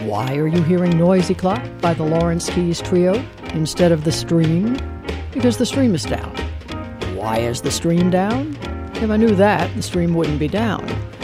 Why are you hearing Noisy Clock by the Lawrence Keys Trio instead of The Stream? Because the stream is down. Why is the stream down? If I knew that, the stream wouldn't be down.